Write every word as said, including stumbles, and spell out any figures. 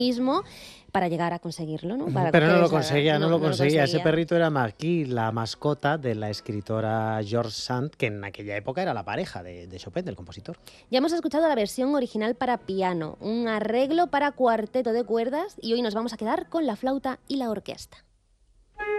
mismo para llegar a conseguirlo, ¿no? Para Pero no coger lo esa- conseguía, no, no- lo no lo conseguía. Ese conseguía. perrito era Marquis, la mascota de la escritora George Sand, que en aquella época era la pareja de, de Chopin, del compositor. Ya hemos escuchado la versión original para piano, un arreglo para cuarteto de cuerdas y hoy nos vamos a quedar con la flauta y la orquesta.